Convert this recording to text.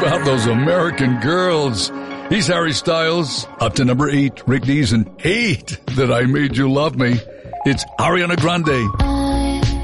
about those American girls. He's Harry Styles. Up to number 8, Rick Dees, and 8, That I Made You Love Me. It's Ariana Grande.